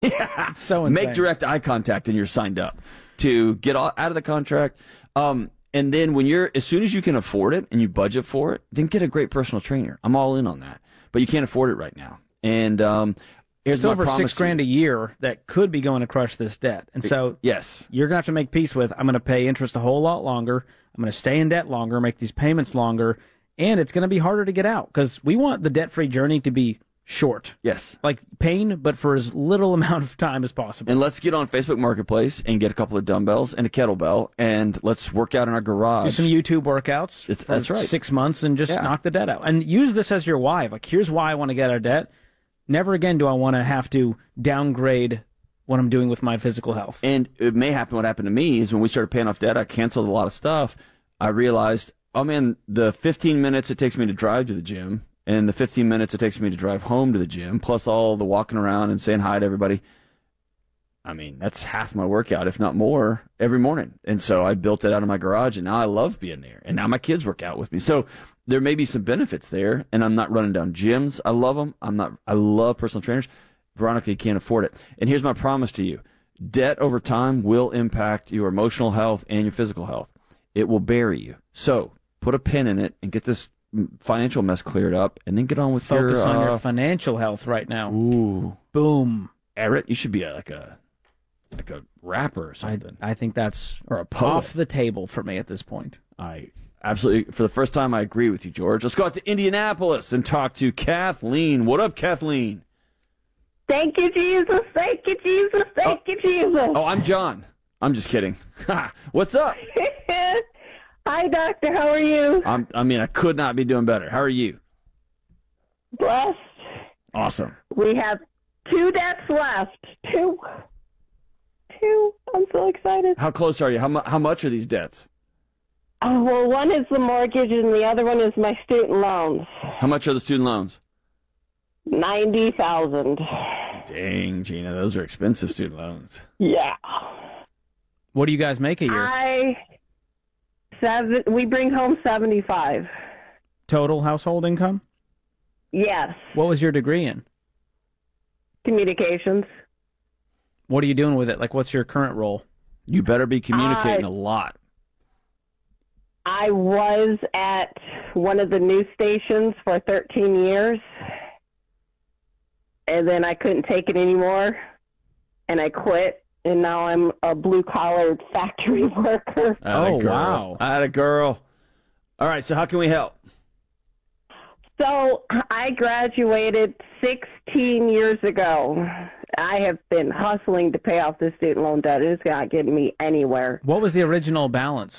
Yeah. It's so insane. Make direct eye contact and you're signed up to get out of the contract. And then as soon as you can afford it and you budget for it, then get a great personal trainer. I'm all in on that. But you can't afford it right now. And here's it's my over promise $6,000 a year that could be going to crush this debt. And so yes, you're going to have to make peace with, I'm going to pay interest a whole lot longer. I'm going to stay in debt longer, make these payments longer. And it's going to be harder to get out because we want the debt-free journey to be short. Yes. Like pain, but for as little amount of time as possible. And let's get on Facebook Marketplace and get a couple of dumbbells and a kettlebell, and let's work out in our garage. Do some YouTube workouts for that's right. 6 months and just knock the debt out. And use this as your why. Like, here's why I want to get out of debt. Never again do I want to have to downgrade what I'm doing with my physical health. And it may happen. What happened to me is when we started paying off debt, I canceled a lot of stuff. I realized, oh man, the 15 minutes it takes me to drive to the gym and the 15 minutes it takes me to drive home to the gym, plus all the walking around and saying hi to everybody, I mean, that's half my workout, if not more, every morning. And so I built it out of my garage, and now I love being there. And now my kids work out with me. So there may be some benefits there, and I'm not running down gyms. I love them. I love personal trainers. Veronica, you can't afford it. And here's my promise to you. Debt over time will impact your emotional health and your physical health. It will bury you. So put a pin in it and get this financial mess cleared up, and then get on with Focus on your financial health right now. Ooh. Boom. Everett, you should be like a rapper or something. I think that's or a poet. Off the table for me at this point. I absolutely, for the first time, I agree with you, George. Let's go out to Indianapolis and talk to Kathleen. What up, Kathleen? Thank you, Jesus. Thank you, Jesus. Thank you, Jesus. Oh, I'm John. I'm just kidding. What's up? Hi, Doctor. How are you? I could not be doing better. How are you? Blessed. Awesome. We have 2 debts left. Two. I'm so excited. How close are you? How much are these debts? Well, one is the mortgage and the other one is my student loans. How much are the student loans? $90,000. Dang, Gina, those are expensive student loans. Yeah. What do you guys make a year? We bring home 75. Total household income? Yes. What was your degree in? Communications. What are you doing with it? Like, what's your current role? You better be communicating a lot. I was at one of the news stations for 13 years, and then I couldn't take it anymore, and I quit, and now I'm a blue-collar factory worker. Wow. Atta girl. All right, so how can we help? So I graduated 16 years ago. I have been hustling to pay off this student loan debt. It's not getting me anywhere. What was the original balance?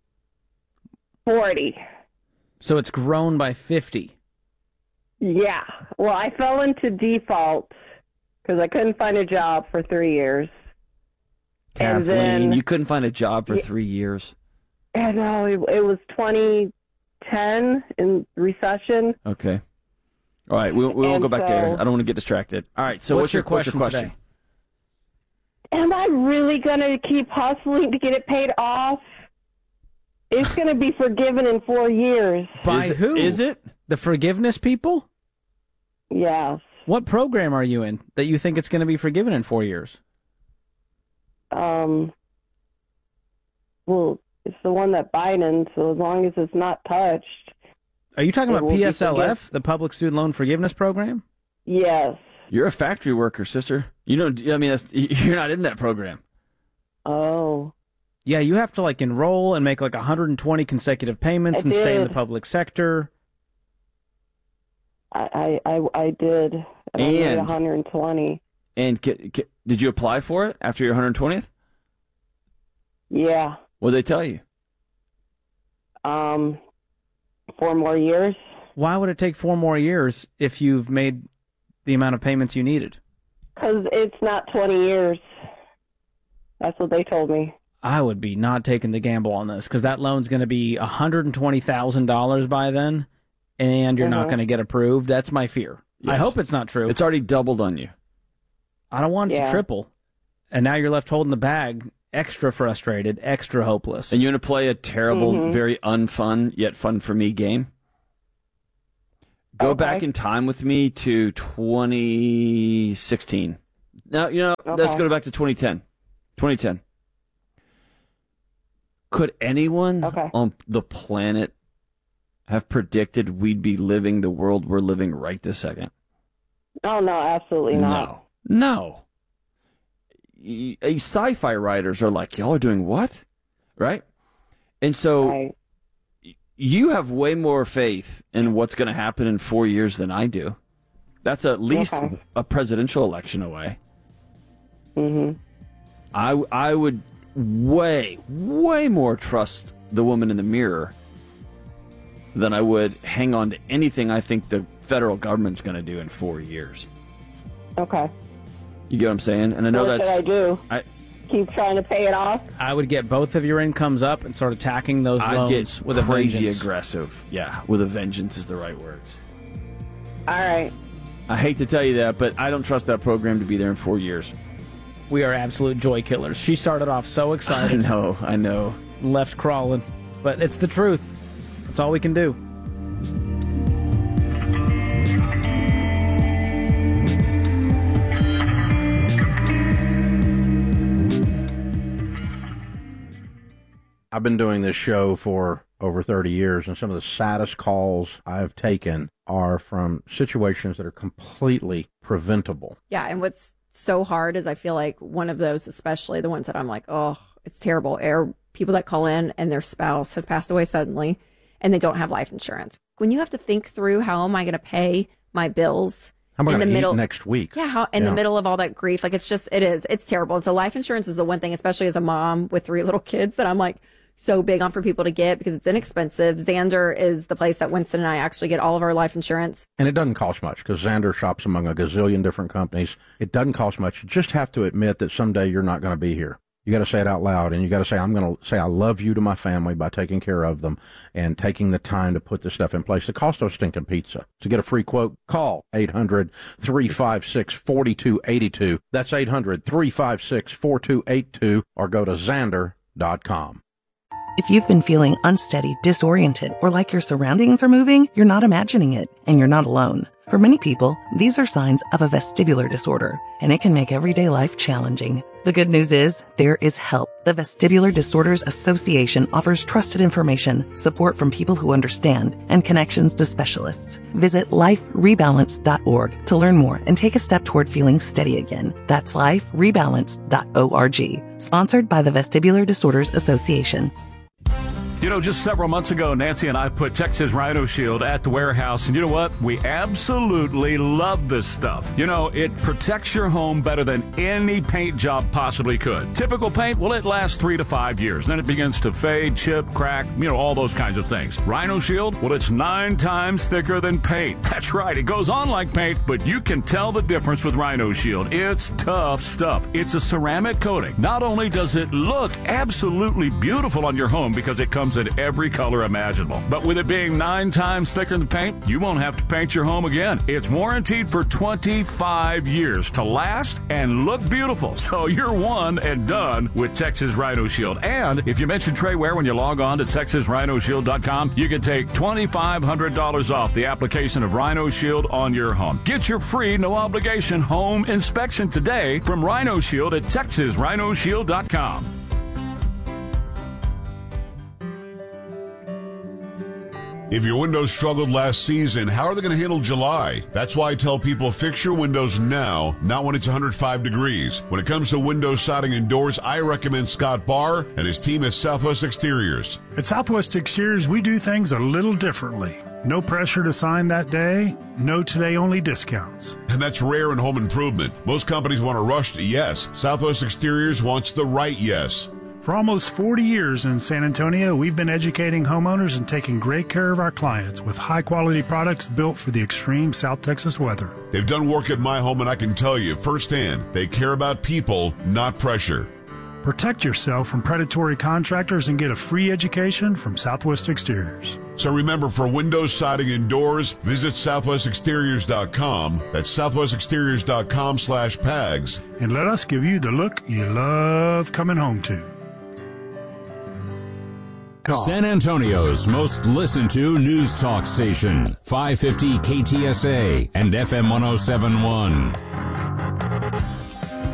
40. So it's grown by 50. Yeah. Well, I fell into default because I couldn't find a job for 3 years. Kathleen, you couldn't find a job for 3 years? No, it was 2010 in recession. Okay. All right, we won't go back there. I don't want to get distracted. All right, so what's your question today? Am I really going to keep hustling to get it paid off? It's going to be forgiven in 4 years. By who? Is it? The forgiveness people? Yes. What program are you in that you think it's going to be forgiven in 4 years? Well, it's the one that Biden, so as long as it's not touched. Are you talking about PSLF, the Public Student Loan Forgiveness Program? Yes. You're a factory worker, sister. You're not in that program. Oh. Yeah, you have to enroll and make 120 consecutive payments and stay in the public sector. I did. And I made 120. And did you apply for it after your 120th? Yeah. What did they tell you? 4 more years. Why would it take 4 more years if you've made the amount of payments you needed? Because it's not 20 years. That's what they told me. I would be not taking the gamble on this because that loan's going to be $120,000 by then, and you're not going to get approved. That's my fear. Yes. I hope it's not true. It's already doubled on you. I don't want it to triple. And now you're left holding the bag, extra frustrated, extra hopeless. And you want to play a terrible, very unfun, yet fun for me game? Go back in time with me to 2016. Now, let's go back to 2010. 2010. Could anyone on the planet have predicted we'd be living the world we're living right this second? Oh, no, absolutely not. No. Sci-fi writers are like, y'all are doing what? Right? And so you have way more faith in what's going to happen in 4 years than I do. That's at least a presidential election away. Mm-hmm. I would way more trust the woman in the mirror than I would hang on to anything I think the federal government's going to do in 4 years. Okay. You get what I'm saying? And I know what should I do? Keep trying to pay it off? I would get both of your incomes up and start attacking those loans I'd get with a crazy vengeance. aggressive. Yeah, with a vengeance is the right words. All right. I hate to tell you that, but I don't trust that program to be there in 4 years. We are absolute joy killers. She started off so excited. I know. Left crawling. But it's the truth. That's all we can do. I've been doing this show for over 30 years, and some of the saddest calls I've taken are from situations that are completely preventable. Yeah, and what's so hard is I feel like one of those, especially the ones that I'm like, oh, it's terrible, are people that call in and their spouse has passed away suddenly and they don't have life insurance. When you have to think through how am I going to pay my bills How am I in the going to middle eat next week? Yeah, in the middle of all that grief, like it's terrible. And so life insurance is the one thing, especially as a mom with 3 little kids, that I'm like so big on for people to get because it's inexpensive. Xander is the place that Winston and I actually get all of our life insurance. And it doesn't cost much because Xander shops among a gazillion different companies. It doesn't cost much. You just have to admit that someday you're not going to be here. You got to say it out loud, and you got to say, I'm going to say I love you to my family by taking care of them and taking the time to put this stuff in place. It costs us stinking pizza. To get a free quote, call 800-356-4282. That's 800-356-4282, or go to Xander.com. If you've been feeling unsteady, disoriented, or like your surroundings are moving, you're not imagining it, and you're not alone. For many people, these are signs of a vestibular disorder, and it can make everyday life challenging. The good news is, there is help. The Vestibular Disorders Association offers trusted information, support from people who understand, and connections to specialists. Visit liferebalance.org to learn more and take a step toward feeling steady again. That's liferebalance.org. Sponsored by the Vestibular Disorders Association. You know, just several months ago, Nancy and I put Texas Rhino Shield at the warehouse, and you know what? We absolutely love this stuff. You know, it protects your home better than any paint job possibly could. Typical paint, well, it lasts 3 to 5 years. Then it begins to fade, chip, crack, all those kinds of things. Rhino Shield, well, it's 9 times thicker than paint. That's right, it goes on like paint, but you can tell the difference with Rhino Shield. It's tough stuff. It's a ceramic coating. Not only does it look absolutely beautiful on your home because it comes in every color imaginable, but with it being 9 times thicker than paint, you won't have to paint your home again. It's warranted for 25 years to last and look beautiful. So you're one and done with Texas Rhino Shield. And if you mention Trey Ware when you log on to TexasRhinoShield.com, you can take $2,500 off the application of Rhino Shield on your home. Get your free, no obligation home inspection today from Rhino Shield at TexasRhinoShield.com. If your windows struggled last season, how are they going to handle July? That's why I tell people fix your windows now, not when it's 105 degrees. When it comes to windows, siding, and doors, I recommend Scott Barr and his team at Southwest Exteriors. At Southwest Exteriors, we do things a little differently. No pressure to sign that day, no today-only discounts. And that's rare in home improvement. Most companies want a rushed yes. Southwest Exteriors wants the right yes. For almost 40 years in San Antonio, we've been educating homeowners and taking great care of our clients with high-quality products built for the extreme South Texas weather. They've done work at my home, and I can tell you firsthand, they care about people, not pressure. Protect yourself from predatory contractors and get a free education from Southwest Exteriors. So remember, for windows, siding, and doors, visit southwestexteriors.com. That's southwestexteriors.com/PAGS. And let us give you the look you love coming home to. San Antonio's most listened to news talk station, 550 KTSA and FM 107.1.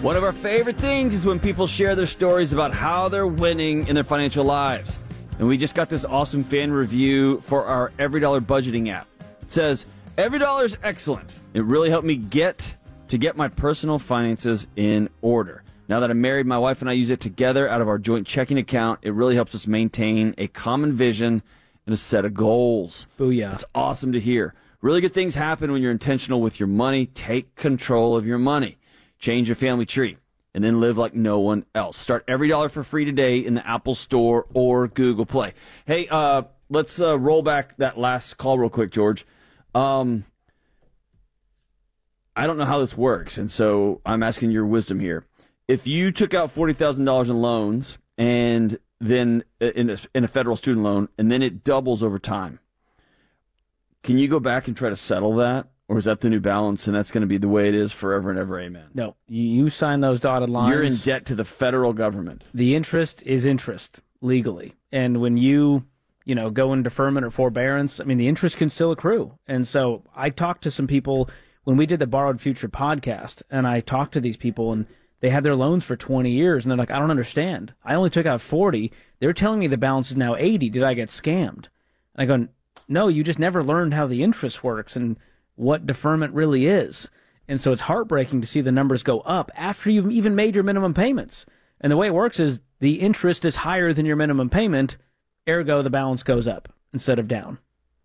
One of our favorite things is when people share their stories about how they're winning in their financial lives. And we just got this awesome fan review for our Every Dollar budgeting app. It says, "Every dollar is excellent. It really helped me get my personal finances in order. Now that I'm married, my wife and I use it together out of our joint checking account. It really helps us maintain a common vision and a set of goals." Booyah. It's awesome to hear. Really good things happen when you're intentional with your money. Take control of your money. Change your family tree, and then live like no one else. Start Every Dollar for free today in the Apple Store or Google Play. Hey, let's roll back that last call real quick, George. I don't know how this works, and so I'm asking your wisdom here. If you took out $40,000 in loans and then in a federal student loan, and then it doubles over time, can you go back and try to settle that? Or is that the new balance, and that's going to be the way it is forever and ever, amen? No, you sign those dotted lines. You're in debt to the federal government. The interest is interest legally. And when you go in deferment or forbearance, I mean, the interest can still accrue. And so I talked to some people when we did the Borrowed Future podcast, and I talked to these people, and they had their loans for 20 years, and they're like, I don't understand. I only took out 40. They're telling me the balance is now 80. Did I get scammed? And I go, no, you just never learned how the interest works and what deferment really is. And so it's heartbreaking to see the numbers go up after you've even made your minimum payments. And the way it works is the interest is higher than your minimum payment, ergo the balance goes up instead of down.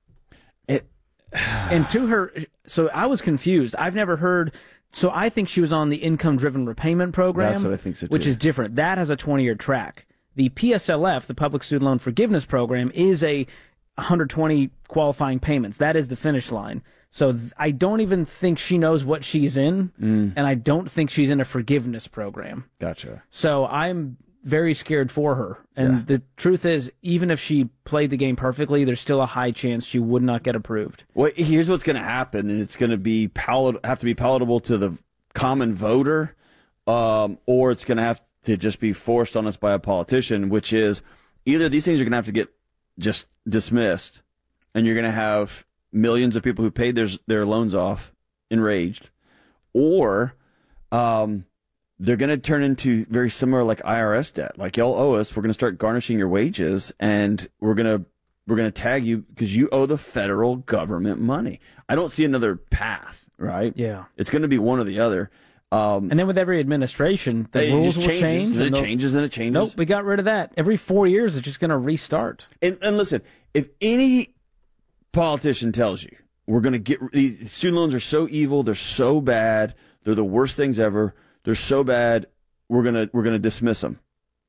And to her, so I was confused. I've never heard, so I think she was on the income-driven repayment program. That's what I think so too. Which is different. That has a 20-year track. The PSLF, the Public Student Loan Forgiveness Program, is a 120 qualifying payments. That is the finish line. So I don't even think she knows what she's in, and I don't think she's in a forgiveness program. Gotcha. So I'm very scared for her. And the truth is, even if she played the game perfectly, there's still a high chance she would not get approved. Well, here's what's going to happen, and it's going to be have to be palatable to the common voter, or it's going to have to just be forced on us by a politician, which is either these things are going to have to get just dismissed, and you're going to have millions of people who paid their loans off enraged, or they're going to turn into very similar like IRS debt. Like, y'all owe us, we're going to start garnishing your wages, and we're going to tag you because you owe the federal government money. I don't see another path, right? Yeah. It's going to be one or the other. And then with every administration, the rules will change. And it changes, and it changes. Nope, we got rid of that. Every 4 years, it's just going to restart. And listen, if any politician tells you we're going to get these student loans are so evil, they're so bad, they're the worst things ever, they're so bad, we're going to dismiss them.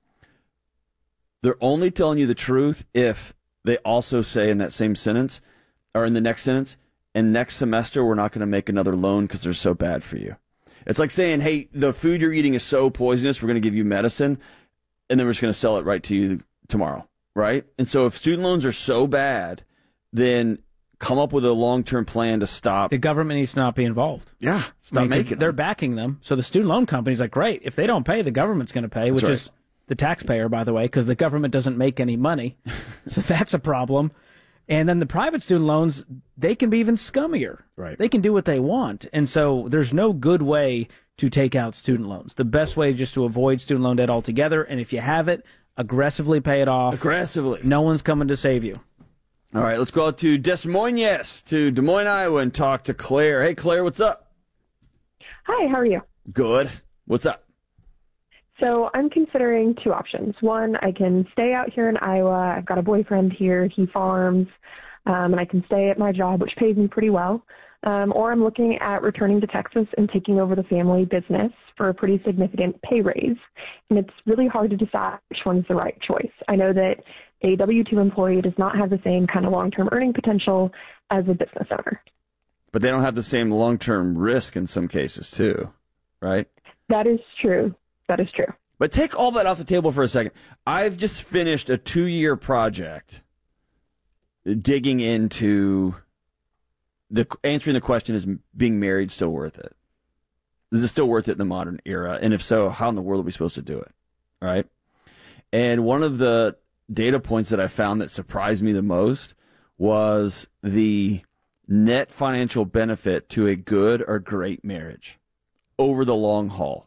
They're only telling you the truth if they also say in that same sentence or in the next sentence, and next semester we're not going to make another loan because they're so bad for you. It's like saying, hey, the food you're eating is so poisonous, we're going to give you medicine, and then we're just going to sell it right to you tomorrow, right? And so if student loans are so bad, then come up with a long-term plan to stop. The government needs to not be involved. Yeah, stop making them. They're backing them. So the student loan company's like, great, if they don't pay, the government's going to pay, which is the taxpayer, by the way, because the government doesn't make any money. So that's a problem. And then the private student loans, they can be even scummier. Right. They can do what they want. And so there's no good way to take out student loans. The best way is just to avoid student loan debt altogether. And if you have it, aggressively pay it off. Aggressively. No one's coming to save you. All right, let's go out to Des Moines, Iowa, and talk to Claire. Hey, Claire, what's up? Hi, how are you? Good. What's up? So I'm considering two options. One, I can stay out here in Iowa. I've got a boyfriend here. He farms, and I can stay at my job, which pays me pretty well. Or I'm looking at returning to Texas and taking over the family business for a pretty significant pay raise. And it's really hard to decide which one's the right choice. I know that a W-2 employee does not have the same kind of long-term earning potential as a business owner. But they don't have the same long-term risk in some cases, too, right? That is true. That is true. But take all that off the table for a second. I've just finished a 2-year project digging into answering the question, is being married still worth it? Is it still worth it in the modern era? And if so, how in the world are we supposed to do it? Right? And one of the data points that I found that surprised me the most was the net financial benefit to a good or great marriage over the long haul.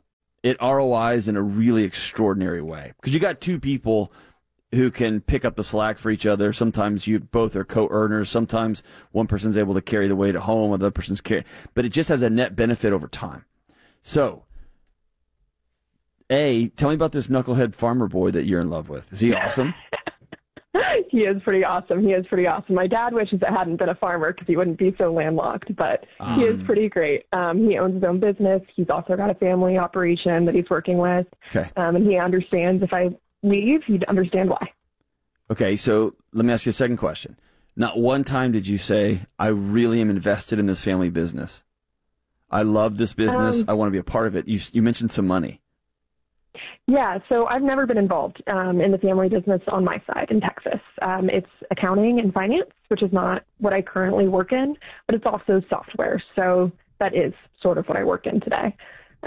it ROIs in a really extraordinary way. Because you got two people who can pick up the slack for each other. Sometimes you both are co-earners. Sometimes one person's able to carry the weight at home, the other person's but it just has a net benefit over time. So, tell me about this knucklehead farmer boy that you're in love with. Is he awesome? He is pretty awesome. My dad wishes it hadn't been a farmer because he wouldn't be so landlocked, but he is pretty great. He owns his own business. He's also got a family operation that he's working with. Okay. And he understands if I leave, he'd understand why. Okay, so let me ask you a second question. Not one time did you say, I really am invested in this family business. I love this business. I want to be a part of it. You mentioned some money. Yeah, so I've never been involved in the family business on my side in Texas. It's accounting and finance, which is not what I currently work in, but it's also software. So that is sort of what I work in today.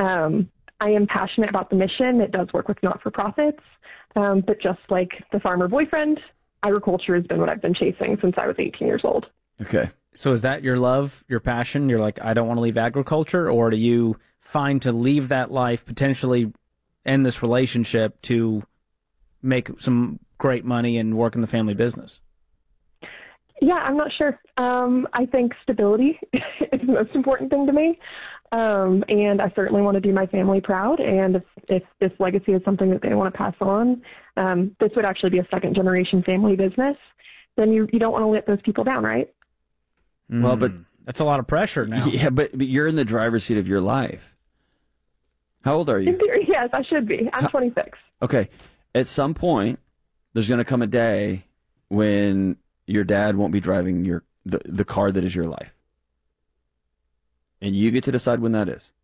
I am passionate about the mission. It does work with not-for-profits, but just like the farmer boyfriend, agriculture has been what I've been chasing since I was 18 years old. Okay. So is that your love, your passion? You're like, I don't want to leave agriculture, or do you find to leave that life, potentially end this relationship to make some great money and work in the family business? Yeah, I'm not sure. I think stability is the most important thing to me. And I certainly want to do my family proud. And if this legacy is something that they want to pass on, this would actually be a second generation family business, then you don't want to let those people down, right? Well, but that's a lot of pressure now. Yeah, but you're in the driver's seat of your life. How old are you? In theory, yes, I should be. I'm 26. Okay. At some point, there's going to come a day when your dad won't be driving the car that is your life. And you get to decide when that is.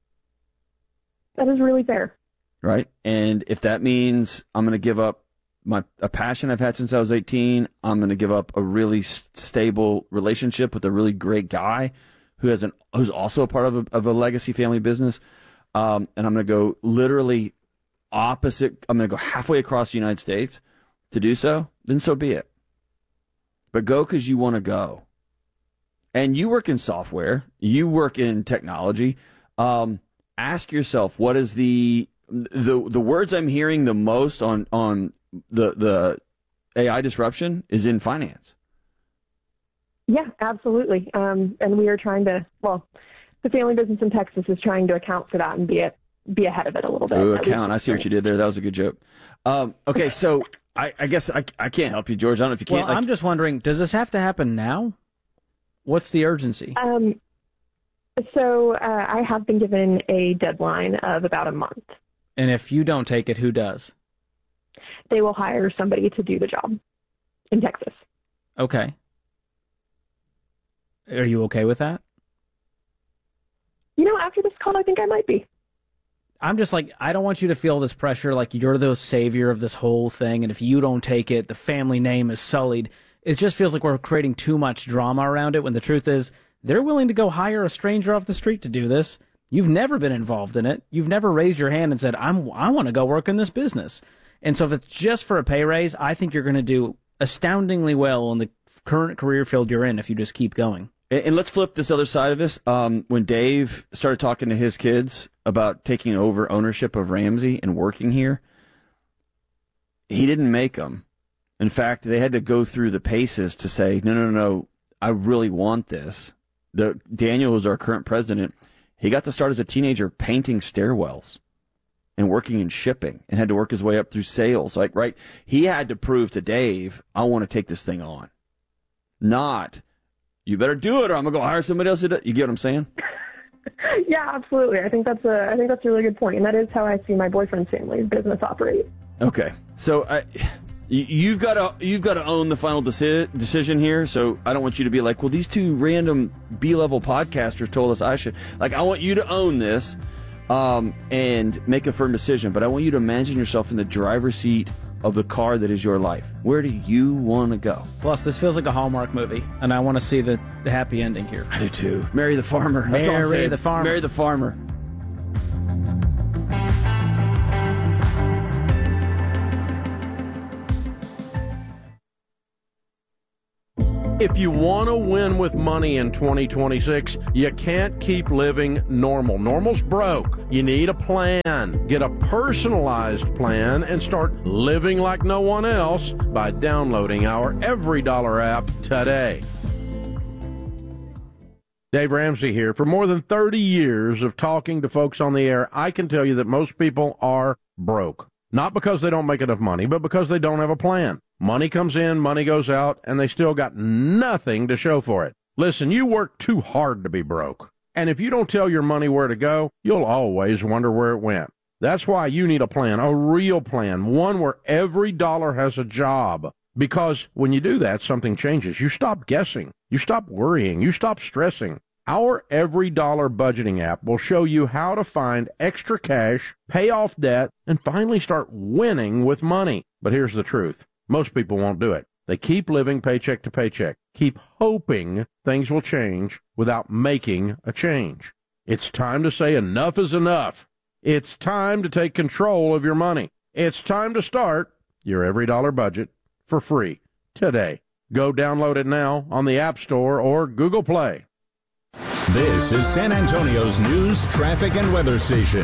That is really fair. Right? And if that means I'm going to give up a passion I've had since I was 18, I'm going to give up a really stable relationship with a really great guy who's also a part of a legacy family business, and I'm going to go literally opposite. I'm going to go halfway across the United States to do so, then so be it. But go because you want to go. And you work in software. You work in technology. Ask yourself, what is the words I'm hearing the most on the AI disruption is in finance. Yeah, absolutely. And we are trying to, the family business in Texas is trying to account for that and be ahead of it a little bit. Ooh, account. I see what you did there. That was a good joke. Okay, so I guess I can't help you, George. I don't know if you can't. Well, I'm just wondering, does this have to happen now? What's the urgency? So I have been given a deadline of about a month. And if you don't take it, who does? They will hire somebody to do the job in Texas. Okay. Are you okay with that? After this call, I think I might be. I'm just like, I don't want you to feel this pressure like you're the savior of this whole thing, and if you don't take it, the family name is sullied. It just feels like we're creating too much drama around it, when the truth is, they're willing to go hire a stranger off the street to do this. You've never been involved in it. You've never raised your hand and said, I want to go work in this business. And so if it's just for a pay raise, I think you're going to do astoundingly well in the current career field you're in if you just keep going. And let's flip this other side of this. When Dave started talking to his kids about taking over ownership of Ramsey and working here, he didn't make them. In fact, they had to go through the paces to say, no, I really want this. Daniel, who's our current president, he got to start as a teenager painting stairwells and working in shipping and had to work his way up through sales. Right? He had to prove to Dave, I want to take this thing on. Not, you better do it or I'm going to go hire somebody else to do it. You get what I'm saying? Yeah, absolutely. I think that's a really good point. And that is how I see my boyfriend's family business operate. Okay. So you've got to own the final decision here. So I don't want you to be like, well, these two random B-level podcasters told us I should. I want you to own this and make a firm decision. But I want you to imagine yourself in the driver's seat of the car that is your life. Where do you want to go? Plus, this feels like a Hallmark movie, and I want to see the happy ending here. I do too. Marry the farmer. That's all I'm saying. Marry the farmer. Marry the farmer. If you want to win with money in 2026, you can't keep living normal. Normal's broke. You need a plan. Get a personalized plan and start living like no one else by downloading our Every Dollar app today. Dave Ramsey here. For more than 30 years of talking to folks on the air, I can tell you that most people are broke. Not because they don't make enough money, but because they don't have a plan. Money comes in, money goes out, and they still got nothing to show for it. Listen, you work too hard to be broke. And if you don't tell your money where to go, you'll always wonder where it went. That's why you need a plan, a real plan, one where every dollar has a job. Because when you do that, something changes. You stop guessing. You stop worrying. You stop stressing. Our Every Dollar budgeting app will show you how to find extra cash, pay off debt, and finally start winning with money. But here's the truth. Most people won't do it. They keep living paycheck to paycheck, keep hoping things will change without making a change. It's time to say enough is enough. It's time to take control of your money. It's time to start your Every Dollar budget for free today. Go download it now on the App Store or Google Play. This is San Antonio's news, traffic, and weather station.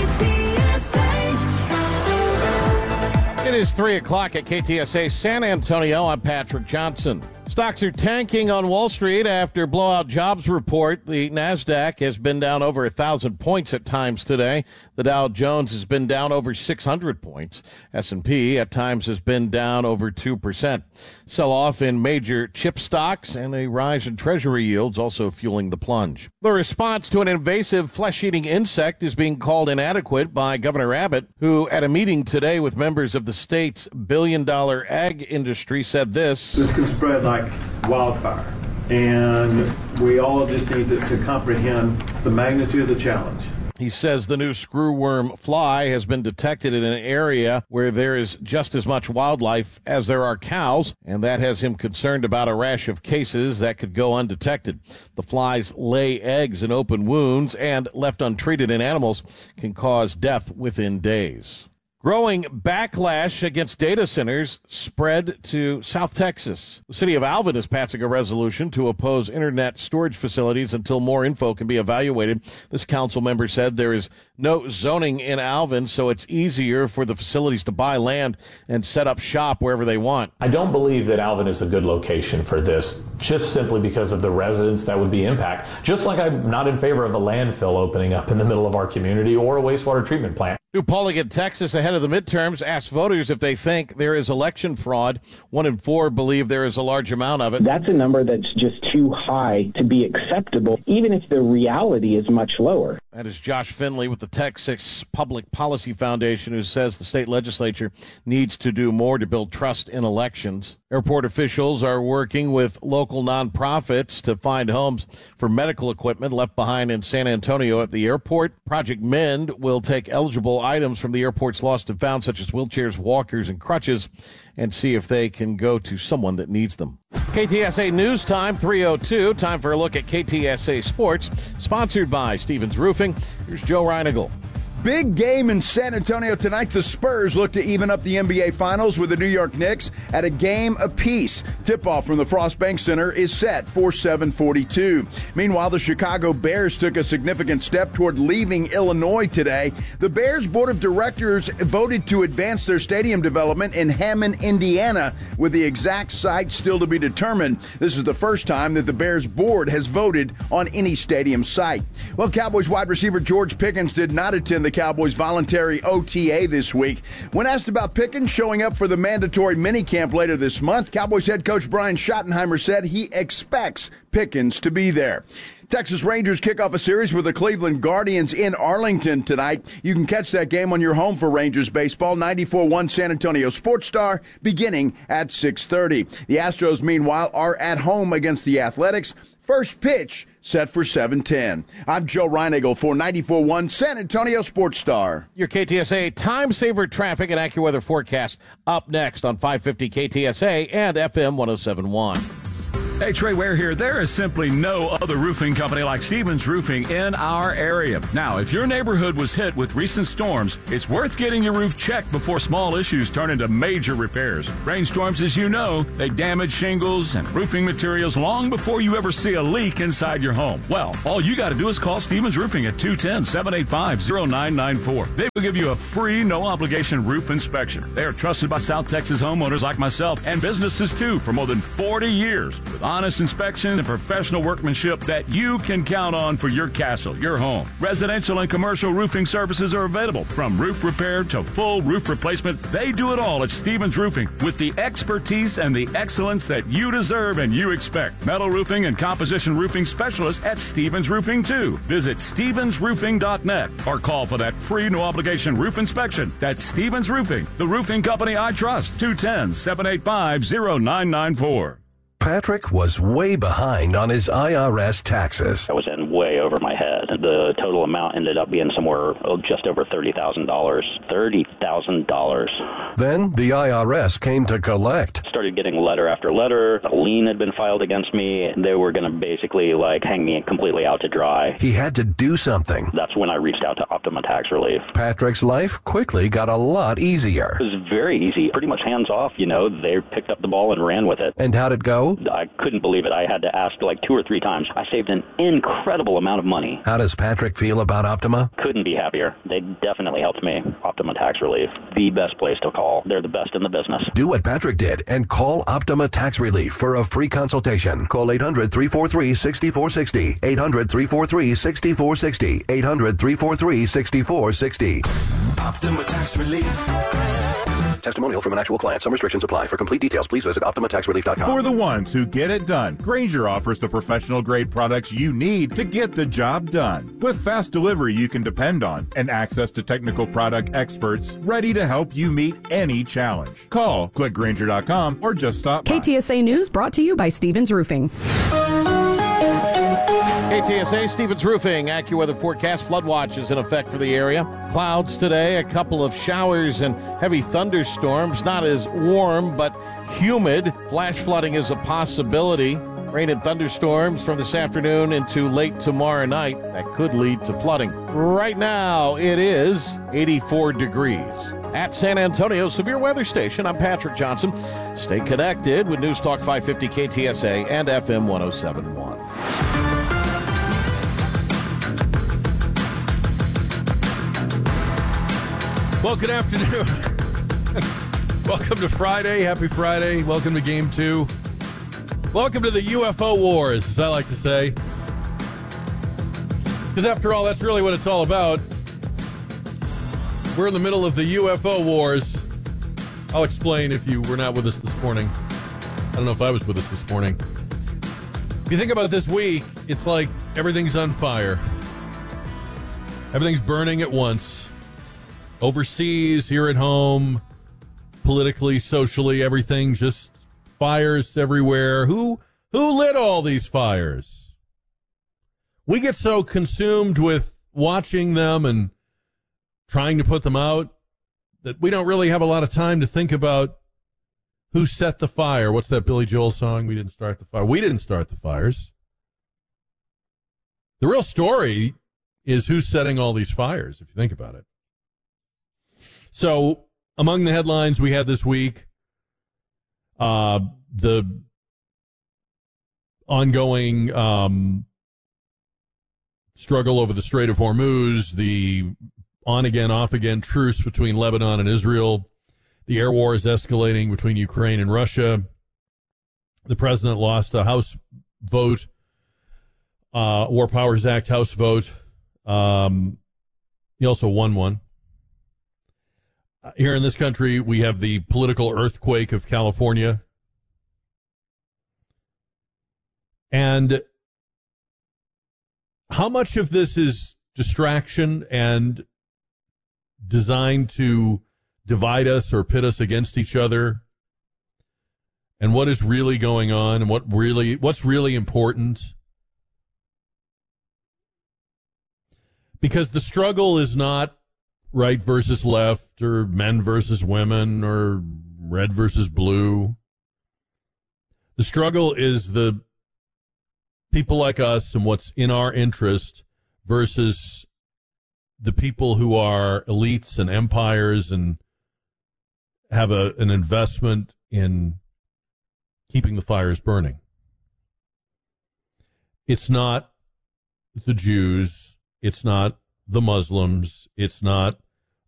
It is 3 o'clock at KTSA San Antonio. I'm Patrick Johnson. Stocks are tanking on Wall Street after blowout jobs report. The NASDAQ has been down over 1,000 points at times today. The Dow Jones has been down over 600 points. S&P at times has been down over 2%. Sell-off in major chip stocks and a rise in Treasury yields also fueling the plunge. The response to an invasive flesh-eating insect is being called inadequate by Governor Abbott, who at a meeting today with members of the state's billion-dollar ag industry said this. This can spread like wildfire, and we all just need to comprehend the magnitude of the challenge. He says the new screwworm fly has been detected in an area where there is just as much wildlife as there are cows, and that has him concerned about a rash of cases that could go undetected. The flies lay eggs in open wounds and, left untreated in animals, can cause death within days. Growing backlash against data centers spread to South Texas. The city of Alvin is passing a resolution to oppose internet storage facilities until more info can be evaluated. This council member said there is no zoning in Alvin, so it's easier for the facilities to buy land and set up shop wherever they want. I don't believe that Alvin is a good location for this, just simply because of the residents that would be impacted. Just like I'm not in favor of a landfill opening up in the middle of our community or a wastewater treatment plant. New polling in Texas ahead of the midterms asked voters if they think there is election fraud. 1 in 4 believe there is a large amount of it. That's a number that's just too high to be acceptable, even if the reality is much lower. That is Josh Finley with the Texas Public Policy Foundation, who says the state legislature needs to do more to build trust in elections. Airport officials are working with local nonprofits to find homes for medical equipment left behind in San Antonio at the airport. Project Mend will take eligible items from the airport's lost and found, such as wheelchairs, walkers, and crutches, and see if they can go to someone that needs them. KTSA News Time, 3:02. Time for a look at KTSA Sports, sponsored by Stevens Roofing. Here's Joe Reinigal. Big game in San Antonio tonight. The Spurs look to even up the NBA Finals with the New York Knicks at a game apiece. Tip-off from the Frost Bank Center is set for 7:42. Meanwhile, the Chicago Bears took a significant step toward leaving Illinois today. The Bears Board of Directors voted to advance their stadium development in Hammond, Indiana, with the exact site still to be determined. This is the first time that the Bears Board has voted on any stadium site. Well, Cowboys wide receiver George Pickens did not attend the Cowboys' voluntary OTA this week. When asked about Pickens showing up for the mandatory minicamp later this month, Cowboys head coach Brian Schottenheimer said he expects Pickens to be there. Texas Rangers kick off a series with the Cleveland Guardians in Arlington tonight. You can catch that game on your home for Rangers baseball, 94.1 San Antonio Sports Star, beginning at 6:30. The Astros, meanwhile, are at home against the Athletics. First pitch set for 7:10. I'm Joe Reinigal for 94.1 San Antonio Sports Star. Your KTSA Time Saver traffic and AccuWeather forecast up next on 550 KTSA and FM 107.1. Hey, Trey Ware here. There is simply no other roofing company like Stevens Roofing in our area. Now, if your neighborhood was hit with recent storms, it's worth getting your roof checked before small issues turn into major repairs. Rainstorms, as you know, they damage shingles and roofing materials long before you ever see a leak inside your home. Well, all you got to do is call Stevens Roofing at 210-785-0994. They will give you a free, no-obligation roof inspection. They are trusted by South Texas homeowners like myself and businesses, too, for more than 40 years. With honest inspections and professional workmanship that you can count on for your castle, your home. Residential and commercial roofing services are available. From roof repair to full roof replacement, they do it all at Stevens Roofing with the expertise and the excellence that you deserve and you expect. Metal roofing and composition roofing specialists at Stevens Roofing, too. Visit stevensroofing.net or call for that free, no-obligation roof inspection. That's Stevens Roofing, the roofing company I trust. 210-785-0994. Patrick was way behind on his IRS taxes. I was in way over my head. The total amount ended up being somewhere just over $30,000. $30,000. Then the IRS came to collect. Started getting letter after letter. A lien had been filed against me. They were going to basically hang me completely out to dry. He had to do something. That's when I reached out to Optima Tax Relief. Patrick's life quickly got a lot easier. It was very easy. Pretty much hands off, They picked up the ball and ran with it. And how'd it go? I couldn't believe it. I had to ask 2 or 3 times. I saved an incredible amount of money. How does Patrick feel about Optima? Couldn't be happier. They definitely helped me. Optima Tax Relief, the best place to call. They're the best in the business. Do what Patrick did and call Optima Tax Relief for a free consultation. Call 800-343-6460. 800-343-6460. 800-343-6460. Optima Tax Relief. Testimonial from an actual client. Some restrictions apply. For complete details, please visit OptimaTaxRelief.com. For the ones who get it done, Grainger offers the professional-grade products you need to get the job done. With fast delivery you can depend on and access to technical product experts ready to help you meet any challenge. Call, click Grainger.com, or just stop by. KTSA News brought to you by Stevens Roofing. KTSA, Stevens Roofing, AccuWeather forecast. Flood watch is in effect for the area. Clouds today, a couple of showers and heavy thunderstorms. Not as warm, but humid. Flash flooding is a possibility. Rain and thunderstorms from this afternoon into late tomorrow night. That could lead to flooding. Right now, it is 84 degrees. At San Antonio Severe Weather Station, I'm Patrick Johnson. Stay connected with News Talk 550 KTSA and FM 107.1. Well, good afternoon. Welcome to Friday. Happy Friday. Welcome to Game 2. Welcome to the UFO Wars, as I like to say. Because after all, that's really what it's all about. We're in the middle of the UFO Wars. I'll explain if you were not with us this morning. I don't know if I was with us this morning. If you think about this week, it's like everything's on fire. Everything's burning at once. Overseas, here at home, politically, socially, everything just fires everywhere. Who lit all these fires? We get so consumed with watching them and trying to put them out that we don't really have a lot of time to think about who set the fire. What's that Billy Joel song? We didn't start the fire. We didn't start the fires. The real story is who's setting all these fires, if you think about it. So, among the headlines we had this week, the ongoing struggle over the Strait of Hormuz, the on-again, off-again truce between Lebanon and Israel, the air war is escalating between Ukraine and Russia, the president lost a House vote, War Powers Act House vote. He also won one. Here in this country, we have the political earthquake of California. And how much of this is distraction and designed to divide us or pit us against each other? And what is really going on and what's really important? Because the struggle is not right versus left or men versus women or red versus blue. The struggle is the people like us and what's in our interest versus the people who are elites and empires and have an investment in keeping the fires burning. It's not the Jews. It's not the Muslims. It's not